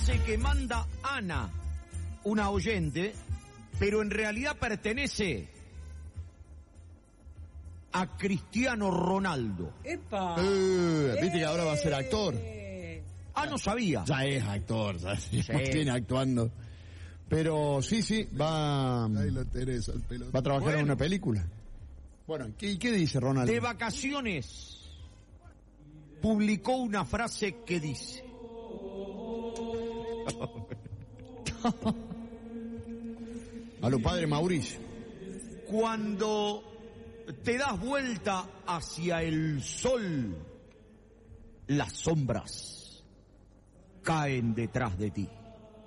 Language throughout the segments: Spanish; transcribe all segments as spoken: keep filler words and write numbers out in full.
frase que manda Ana, una oyente, pero en realidad pertenece a Cristiano Ronaldo. ¡Epa! Eh, Viste que ahora va a ser actor. Ah, no sabía. Ya es actor, ya Sí. viene actuando. Pero sí, sí, va, Ahí lo tenés al pelotón. va a trabajar Bueno. en una película. Bueno, ¿qué, qué dice Ronaldo? De vacaciones, publicó una frase que dice: A lo padre Mauricio. cuando te das vuelta hacia el sol, las sombras caen detrás de ti.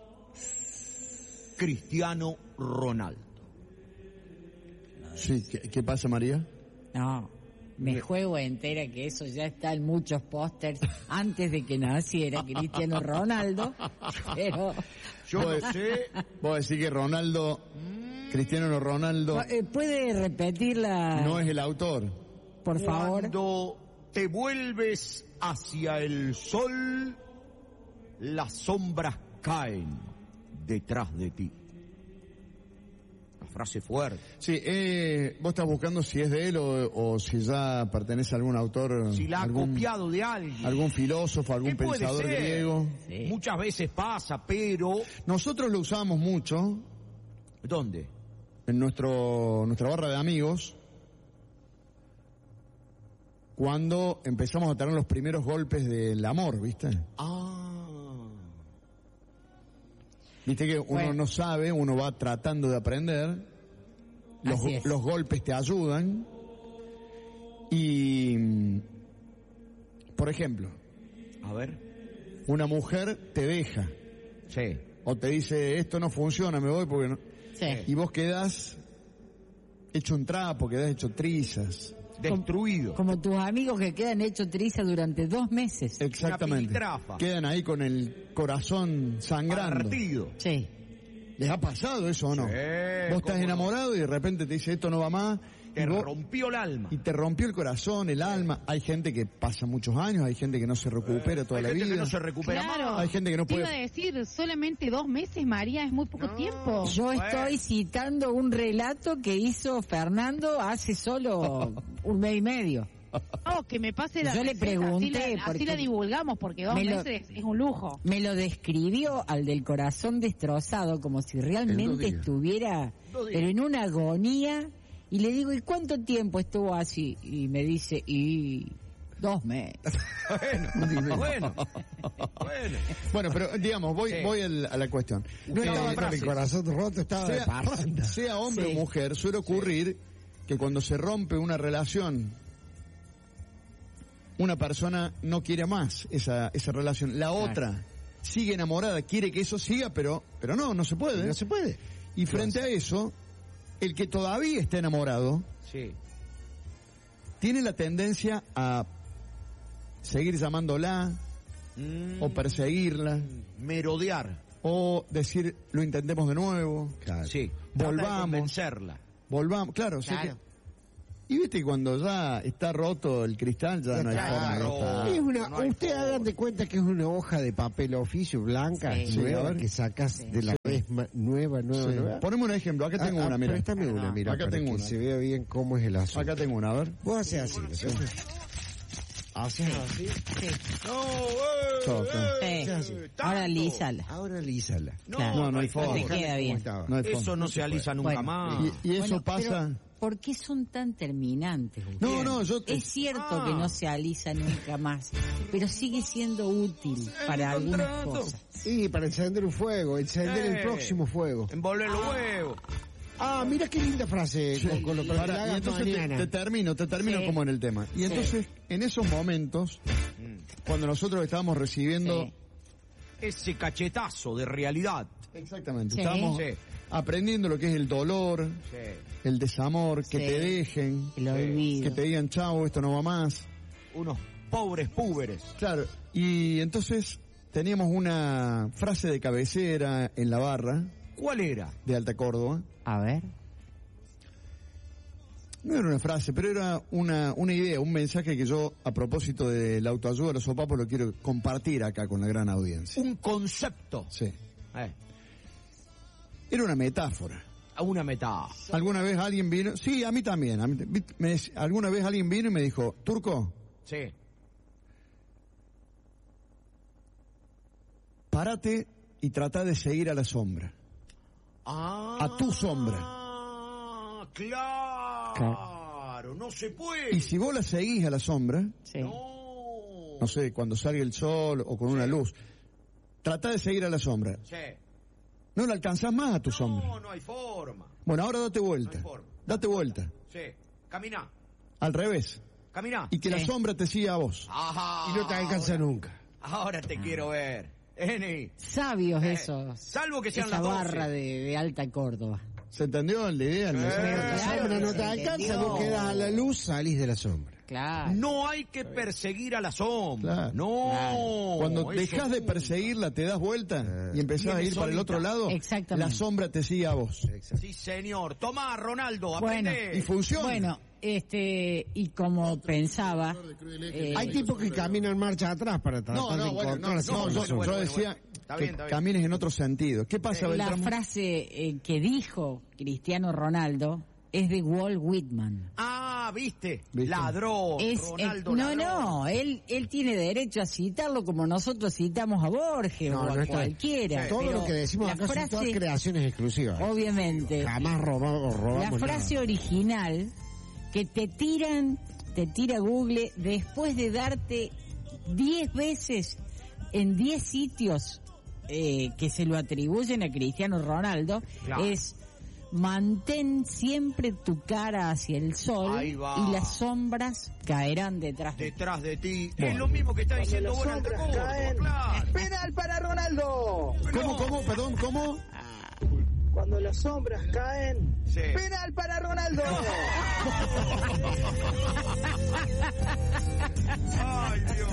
Cristiano Ronaldo. Sí, ¿qué, qué pasa, María? No, me juego entera que eso ya está en muchos pósters antes de que naciera Cristiano Ronaldo, pero... Yo Vos- no sé. Vos decís que Ronaldo, Cristiano Ronaldo, Eh, ¿Puede repetirla, no es el autor. por favor? Cuando te vuelves hacia el sol, las sombras caen detrás de ti. Una frase fuerte. Sí, eh, vos estás buscando si es de él o, o si ya pertenece a algún autor, Si la ha algún, copiado de alguien. algún filósofo, algún ¿Qué puede pensador ser? griego. Sí. Muchas veces pasa, pero... Nosotros lo usamos mucho ¿Dónde? en nuestro nuestra barra de amigos cuando empezamos a tener los primeros golpes del amor, ¿viste? Ah. Viste que uno Bueno. no sabe, uno va tratando de aprender, los, Así es. los golpes te ayudan y, mm, por ejemplo, A ver. una mujer te deja Sí. o te dice esto no funciona, me voy porque no... Sí. Y vos quedás hecho un trapo, quedás hecho trizas. Destruido. Como tus amigos que quedan hechos triza durante dos meses. Exactamente. pilitrafa. Quedan ahí con el corazón sangrando. Partido. Sí. ¿Les ha pasado eso o no? Sí, Vos estás cómo no. enamorado y de repente te dice esto no va más. Te y, vos- rompió el alma. y te rompió el corazón, el alma. Hay gente que pasa muchos años, hay gente que no se recupera toda Hay la gente vida. que no se recupera Claro. más. Hay gente que no Te puede... iba a decir, solamente dos meses, María, es muy poco No. tiempo. Yo Bueno. estoy citando un relato que hizo Fernando hace solo un mes y medio. No, que me pase la Yo le receta, pregunté, así la, porque así la divulgamos, porque dos me lo- meses es un lujo. Me lo describió al del corazón destrozado como si En dos realmente días. estuviera, Dos días. pero en una agonía. Y le digo, ¿y cuánto tiempo estuvo así? Y me dice, y dos meses. Bueno, bueno, bueno. Bueno, pero digamos, voy, Sí. voy al- a la cuestión. No Eh, estaba con el frases. corazón roto, estaba de sea, parranda. sea hombre Sí. o mujer, suele ocurrir que cuando se rompe una relación, una persona no quiere más esa, esa relación. La Claro. otra sigue enamorada, quiere que eso siga, pero, pero no, no se puede. No se puede. Y frente a eso, el que todavía está enamorado Sí. tiene la tendencia a seguir llamándola Mm, o perseguirla merodear. o decir lo intentemos de nuevo, Claro. Sí. Trata de Volvamos. convencerla. volvamos, claro, o sea Claro. que- y viste que cuando ya está roto el cristal ya no hay Claro. forma de estar. Es una, No hay usted forma. hagan de cuenta que es una hoja de papel oficio blanca, Sí. Sí, a nueva, ver. que sacas Sí. de la vez ma- nueva, nueva, Sí. nueva. Poneme un ejemplo, acá tengo Ah, una, ah, mira. Préstame una, No, mira, acá para tengo que una. se vea bien cómo es el asunto. Acá tengo una, a ver. Vos haces así, ¿no es cierto? Haces así. Sí. No, eh, Toca. eh, Sí. hace? tanto. Ahora lísala. Ahora lísala. No, Claro. No, no hay forma. te queda bien. No hay Eso forma. no se alisa nunca Bueno. más. Y, y eso Bueno, pasa... pero, ¿por qué son tan terminantes ustedes? No, no, yo... Es cierto Ah. que no se alisa nunca más, pero sigue siendo útil para algunas contrato. cosas. Y para encender un fuego, encender Eh. el próximo fuego. Envolver los huevos. Ah, mira qué linda frase, Sí. con, con lo que Para- la y hagas entonces te, mañana. te termino, te termino Sí. como en el tema. Y Sí. entonces, en esos momentos, cuando nosotros estábamos recibiendo... Sí. Ese cachetazo de realidad. Exactamente, Sí. estamos Sí. aprendiendo lo que es el dolor, Sí. el desamor, que Sí. te dejen, El Sí. olvido. que te digan chao, esto no va más. Unos pobres púberes. Claro, y entonces teníamos una frase de cabecera en la barra ¿Cuál era? de Alta Córdoba, A ver. No era una frase, pero era una, una idea, un mensaje que yo, a propósito de la autoayuda de los sopapos, lo quiero compartir acá con la gran audiencia. Un concepto. Sí. Eh, Era una metáfora. una metáfora. ¿Alguna vez alguien vino? Sí, a mí también. A mí, me, alguna vez alguien vino y me dijo, Turco, Sí. párate y trata de seguir a la sombra. Ah, A tu sombra. Claro, claro, no se puede. Y si vos la seguís a la sombra, Sí. No. no sé, cuando salga el sol o con una luz, trata de seguir a la sombra. Sí. No la alcanzás más a tu sombra. No, no hay forma. Bueno, ahora date vuelta. No hay forma. Date vuelta. Sí. Camina, Al revés. camina. Y que la Sí. sombra te siga a vos. Ajá. Y no te alcanza ahora, nunca. Ahora te quiero ver. Eni. Sabios Eh, esos. salvo que sean Esa las doce. barra de, de Alta Córdoba. ¿Se entendió la idea? El Eh, mensaje? La Claro, sombra no se te alcanza, entendió. vos quedás a la luz, salís de la sombra. Claro. No hay que perseguir a la sombra. Claro. No. Cuando eso dejas de nunca. perseguirla, te das vuelta y empezás a Viene ir para el solita. otro lado, Exactamente. la sombra te sigue a vos. Sí, señor. Tomá, Ronaldo, Bueno, aprende. Y funciona. Bueno, este, y como pensaba, eh, Hay tipos que caminan marcha atrás para tratar No, no, de bueno, no, encontrarse no, con yo, bueno, yo bueno, decía bueno. Está que bien, está bien. camines en otro sentido. ¿Qué pasa, la Beltrán? frase eh, que dijo Cristiano Ronaldo es de Walt Whitman. Ah, ¿viste? ¿Viste? Ladrón. Es, Ronaldo eh, no, ladrón. no, él, él tiene derecho a citarlo como nosotros citamos a Borges No, o a no está- cualquiera. Sí. Todo pero lo que decimos la acá son todas frase, creaciones exclusivas. obviamente, Jamás robamos, la robamos frase nada. original que te tiran, te tira Google después de darte diez veces en diez sitios eh, que se lo atribuyen a Cristiano Ronaldo, Claro. es mantén siempre tu cara hacia el sol Ahí va. y las sombras caerán detrás de ti. Detrás de ti. Es lo mismo que está diciendo vos en Alta Córdoba, claro. ¡Penal para Ronaldo! ¿Cómo, cómo, perdón, cómo? Cuando las sombras caen, Sí. ¡penal para Ronaldo! Ay, Dios.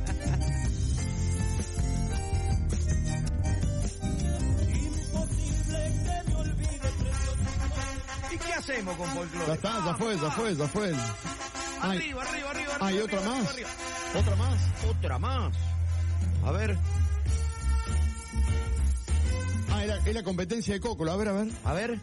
¿Y qué hacemos con folclore? Ya está, ya fue, ya fue, ya fue. Ay, Arriba, arriba, arriba. ¿hay arriba, otra arriba, más? arriba. ¿Otra más? Otra más. A ver, Ah, era, es la competencia de Coco. A ver, a ver. a ver.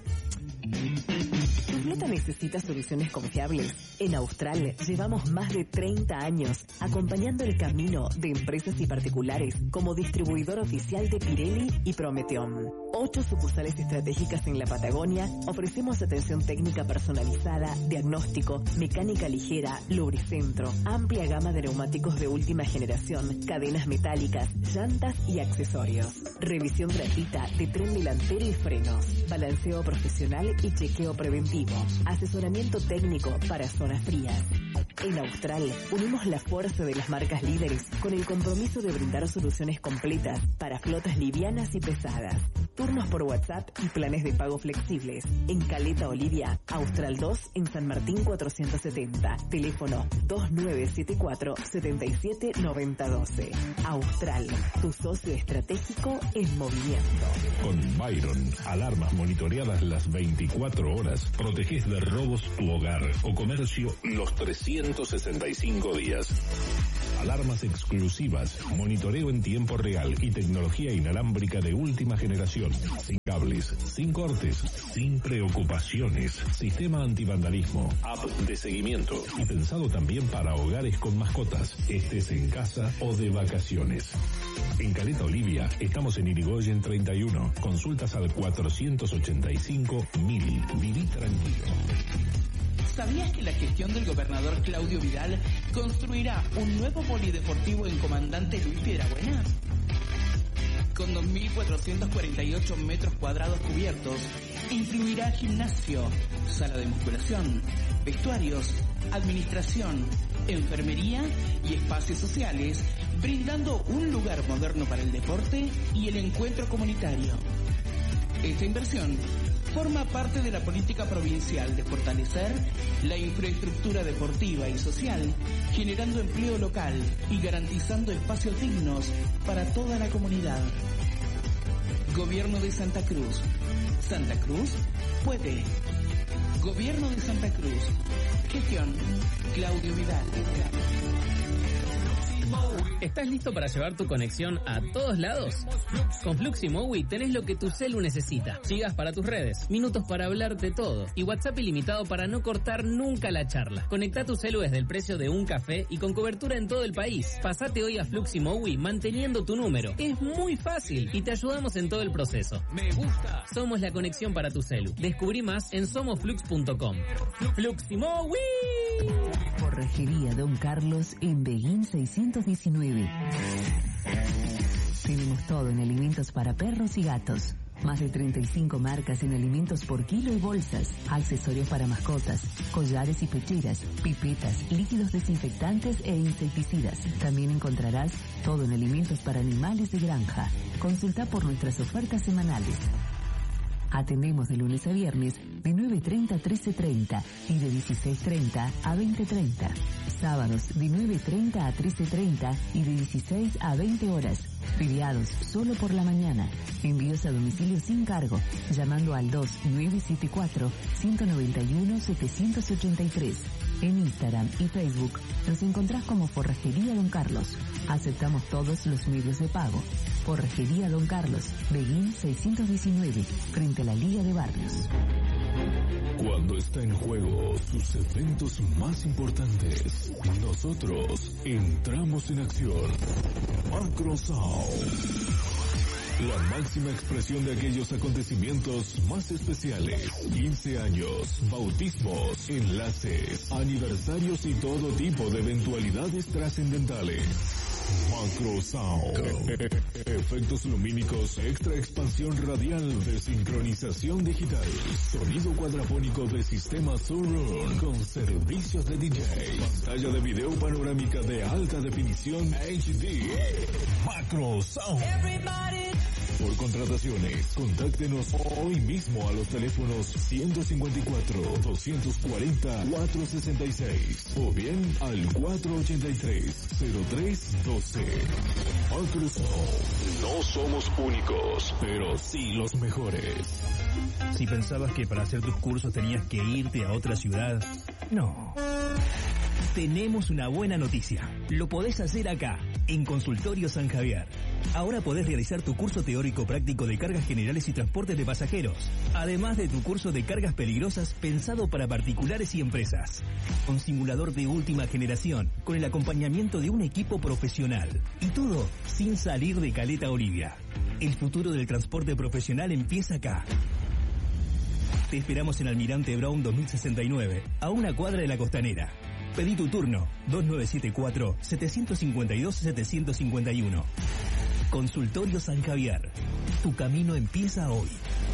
¿Tu flota necesita soluciones confiables? En Austral llevamos más de treinta años acompañando el camino de empresas y particulares como distribuidor oficial de Pirelli y Prometeon. Ocho sucursales estratégicas en la Patagonia, ofrecemos atención técnica personalizada, diagnóstico, mecánica ligera, lubricentro, amplia gama de neumáticos de última generación, cadenas metálicas, llantas y accesorios. Revisión gratuita de tren delantero y frenos, balanceo profesional y chequeo preventivo, asesoramiento técnico para zonas frías. En Austral, unimos la fuerza de las marcas líderes con el compromiso de brindar soluciones completas para flotas livianas y pesadas. Turnos por WhatsApp y planes de pago flexibles. En Caleta Olivia, Austral dos en San Martín cuatrocientos setenta. Teléfono dos nueve siete cuatro, siete siete nueve cero uno dos. Austral, tu socio estratégico en movimiento. Con Byron, alarmas monitoreadas las veinticuatro horas, proteges de robos tu hogar o comercio los trescientos sesenta y cinco días. Alarmas exclusivas, monitoreo en tiempo real y tecnología inalámbrica de última generación. Sin cables, sin cortes, sin preocupaciones. Sistema antivandalismo, app de seguimiento y pensado también para hogares con mascotas, estés en casa o de vacaciones. En Caleta Olivia estamos en Irigoyen treinta y uno. Consultas al cuatrocientos ochenta y cinco mil. Viví tranquilo. ¿Sabías que la gestión del gobernador Claudio Vidal construirá un nuevo polideportivo en Comandante Luis Piedrabuena? Con dos mil cuatrocientos cuarenta y ocho metros cuadrados cubiertos, incluirá gimnasio, sala de musculación, vestuarios, administración, enfermería y espacios sociales, brindando un lugar moderno para el deporte y el encuentro comunitario. Esta inversión forma parte de la política provincial de fortalecer la infraestructura deportiva y social, generando empleo local y garantizando espacios dignos para toda la comunidad. Gobierno de Santa Cruz. Santa Cruz puede. Gobierno de Santa Cruz. Gestión Claudio Vidal. ¿Estás listo para llevar tu conexión a todos lados? Con Flux y Mowi tenés lo que tu celu necesita. Gigas para tus redes, minutos para hablar de todo y WhatsApp ilimitado para no cortar nunca la charla. Conecta tu celu desde el precio de un café y con cobertura en todo el país. Pasate hoy a Flux y Mowi manteniendo tu número. Es muy fácil y te ayudamos en todo el proceso. Me gusta. Somos la conexión para tu celu. Descubrí más en somos flux punto com. Flux y Mowi. Forrajería Don Carlos en Beguín seiscientos diecinueve. Tenemos todo en alimentos para perros y gatos. Más de treinta y cinco marcas en alimentos por kilo y bolsas, accesorios para mascotas, collares y pecheras, pipetas, líquidos desinfectantes e insecticidas. También encontrarás todo en alimentos para animales de granja. Consulta por nuestras ofertas semanales. Atendemos de lunes a viernes de nueve treinta a trece treinta y de dieciséis treinta a veinte treinta. Sábados de nueve treinta a trece treinta y de dieciséis a veinte horas. Feriados solo por la mañana. Envíos a domicilio sin cargo, llamando al dos nueve siete cuatro, uno nueve uno, siete ocho tres. En Instagram y Facebook nos encontrás como Forrajería Don Carlos. Aceptamos todos los medios de pago. Forrajería Don Carlos, Beguín seiscientos diecinueve, frente a la Liga de Barrios. Cuando está en juego sus eventos más importantes, nosotros entramos en acción. Macrosound. La máxima expresión de aquellos acontecimientos más especiales. quince años, bautismos, enlaces, aniversarios y todo tipo de eventualidades trascendentales. Macro Sound. Efectos lumínicos, extra expansión radial de sincronización digital. Sonido cuadrafónico de sistema Surround con servicios de D J. Pantalla de video panorámica de alta definición H D. Macro Sound. Por contrataciones, contáctenos hoy mismo a los teléfonos ciento cincuenta y cuatro, doscientos cuarenta, cuatrocientos sesenta y seis o bien al cuatrocientos ochenta y tres, cero tres doce. Macrosoft. No somos únicos, pero sí los mejores. Si pensabas que para hacer tus cursos tenías que irte a otra ciudad, no. Tenemos una buena noticia. Lo podés hacer acá, en Consultorio San Javier. Ahora podés realizar tu curso teórico práctico de cargas generales y transportes de pasajeros, además de tu curso de cargas peligrosas pensado para particulares y empresas. Con simulador de última generación, con el acompañamiento de un equipo profesional. Y todo sin salir de Caleta Olivia. El futuro del transporte profesional empieza acá. Te esperamos en Almirante Brown dos mil sesenta y nueve, a una cuadra de la Costanera. Pedí tu turno, dos nueve siete cuatro, siete cinco dos, siete cinco uno. Consultorio San Javier. Tu camino empieza hoy.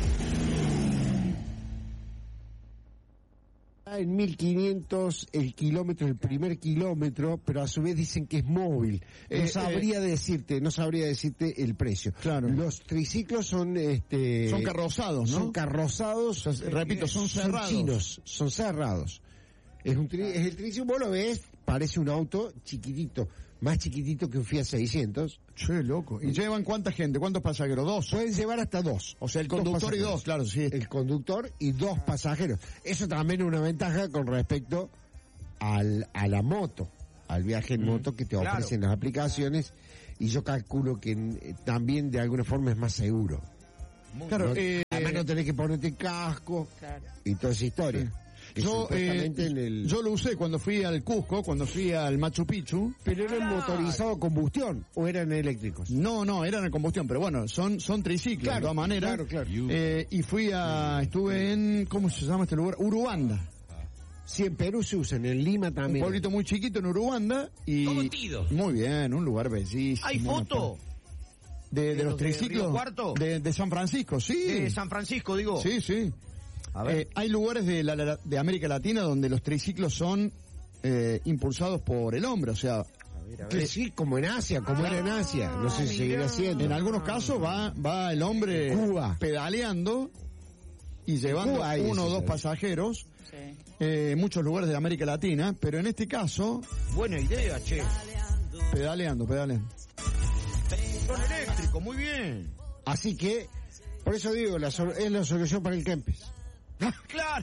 En mil quinientos el kilómetro, el primer kilómetro, pero a su vez dicen que es móvil. No Eh, sabría eh, decirte, no sabría decirte el precio. Claro. Los triciclos son este Son carrozados, ¿no? Son carrozados, O sea, repito, son cerrados. chinos, son cerrados. Es un tri- es el triciclo, vos lo ves, parece un auto chiquitito, más chiquitito que un Fiat seiscientos. Che, loco. ¿Y llevan cuánta gente? ¿Cuántos pasajeros? Dos. Pueden llevar hasta dos. O sea, el conductor y pasajeros. dos, claro, sí. El conductor y dos pasajeros. Eso también es una ventaja con respecto al, a la moto, al viaje en moto que te claro. ofrecen las aplicaciones, y yo calculo que eh, también de alguna forma es más seguro. Claro, No- eh, además no tenés que ponerte casco y toda esa historia. Que Yo, supuestamente eh, en el... yo lo usé cuando fui al Cusco, cuando fui al Machu Picchu. Pero eran motorizados a combustión o eran eléctricos. No, no, eran en combustión, pero bueno, son son triciclos Claro, de todas maneras. claro, claro. Eh, y fui a, estuve en, ¿cómo se llama este lugar? Urubanda. Sí, en Perú se usan, en Lima Un también. pueblito muy chiquito en Urubanda y ¿Cómo tido? muy bien, un lugar bellísimo. ¿Hay foto? de, de, ¿De los los de triciclos Río Cuarto? de, de San Francisco, sí. De San Francisco, digo. Sí, sí. A ver. Eh, hay lugares de, la, la- de América Latina donde los triciclos son eh, impulsados por el hombre, o sea, Que sí, como en Asia, como era en Asia. No sé si seguirá siendo. en algunos casos va va el hombre Cuba. pedaleando y llevando Cuba hay uno o eso, dos ¿sabes? pasajeros, Sí. eh, en muchos lugares de América Latina, pero en este caso, Buena idea, che. pedaleando, pedaleando. Son eléctricos, muy bien. Así que, por eso digo, la, sol- es la solución para el Kempes. claro.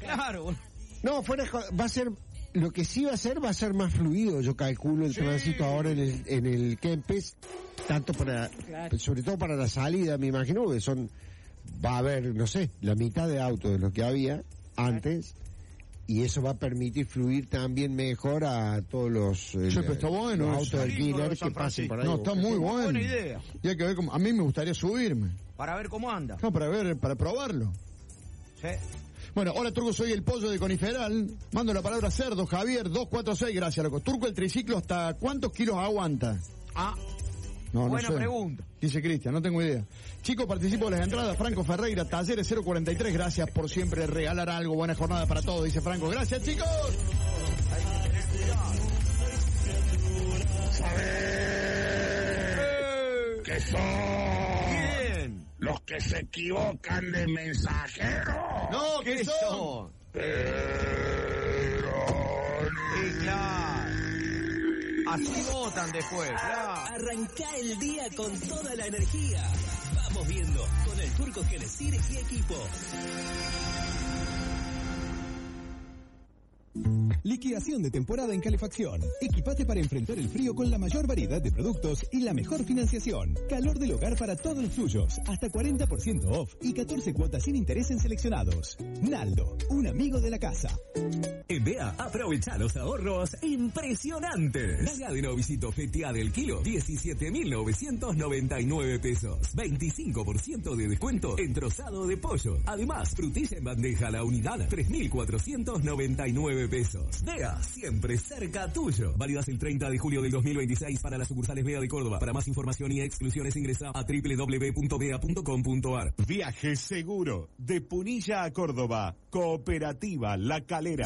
Claro. No, fuera de jo- va a ser, lo que sí va a ser, va a ser más fluido, yo calculo, el Sí. tránsito ahora en el, en el Kempes, tanto para, Claro. sobre todo para la salida, me imagino, que son, va a haber, no sé, la mitad de autos de lo que había antes, y eso va a permitir fluir también mejor a todos los, eh, Sí, pero está bueno los eso. autos Lindo lo de alquiler San que pasen por ahí. No, está muy bueno. Buena idea. Y hay que ver cómo, a mí me gustaría subirme. Para ver cómo anda. No, para ver, para probarlo. Sí. Bueno, hola Turco, soy el pollo de Coniferal. Mando la palabra cerdo, Javier, dos cuatro seis, gracias, loco. Turco, el triciclo, ¿hasta cuántos kilos aguanta? Ah, No, buena no sé. pregunta. Dice Cristian, no tengo idea. Chicos, participo de las entradas. Franco Ferreira, Talleres cero cuarenta y tres. Gracias por siempre regalar algo. Buena jornada para todos, dice Franco. Gracias, chicos. ¿Qué son? Bien. Los que se equivocan de mensajero. No, ¿Qué ¿qué son? son? Sí, claro. Así votan después, claro. Arranca el día con toda la energía. Vamos viendo con el Turco Genesir y equipo. Liquidación de temporada en calefacción. Equipate para enfrentar el frío con la mayor variedad de productos y la mejor financiación. Calor del hogar para todos los tuyos. Hasta cuarenta por ciento off y catorce cuotas sin interés en seleccionados. Naldo, un amigo de la casa. En B A, aprovecha los ahorros impresionantes. Daga de novicito fetea del kilo, diecisiete mil novecientos noventa y nueve pesos. veinticinco por ciento de descuento en trozado de pollo. Además, frutilla en bandeja a la unidad, tres mil cuatrocientos noventa y nueve pesos. B A, siempre cerca tuyo. Válidas el treinta de julio del dos mil veintiséis para las sucursales B A de Córdoba. Para más información y exclusiones ingresa a doble u doble u doble u punto b a punto com punto a r. Viaje seguro de Punilla a Córdoba. Cooperativa La Calera.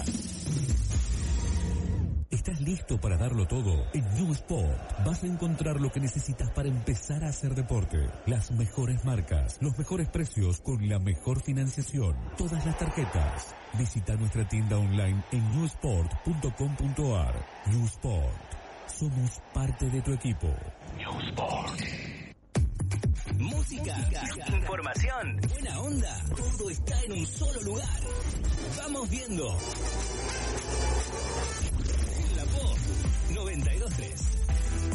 ¿Estás listo para darlo todo? En New Sport vas a encontrar lo que necesitas para empezar a hacer deporte. Las mejores marcas, los mejores precios con la mejor financiación. Todas las tarjetas. Visita nuestra tienda online en new sport punto com punto a r. New Sport. Somos parte de tu equipo. New Sport. Música, información, buena onda. Todo está en un solo lugar. Vamos viendo. La Voz noventa y dos punto tres.